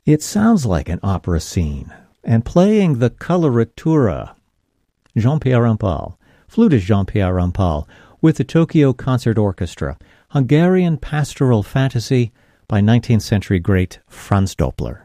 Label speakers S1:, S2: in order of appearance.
S1: It sounds like an opera scene. And playing the coloratura, Jean-Pierre Rampal, flutist Jean-Pierre Rampal, with the Tokyo Concert Orchestra, Hungarian pastoral fantasy by 19th century great Franz Doppler.